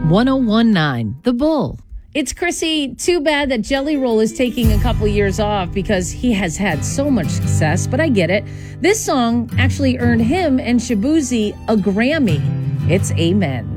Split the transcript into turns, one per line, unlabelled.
1019 The Bull.
It's Chrissy. Too bad that Jelly Roll is taking a couple years off because he has had so much success, but I get it. This song actually earned him and Shaboozey a Grammy. It's Amen.